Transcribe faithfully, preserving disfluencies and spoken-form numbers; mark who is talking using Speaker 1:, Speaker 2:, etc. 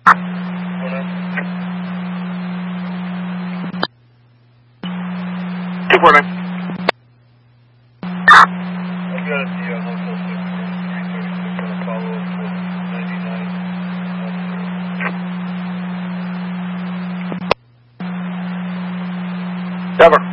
Speaker 1: two four nine.
Speaker 2: I've got it, the uh, local six three thirty-six on a follow-up for ninety-nine.
Speaker 1: Cover.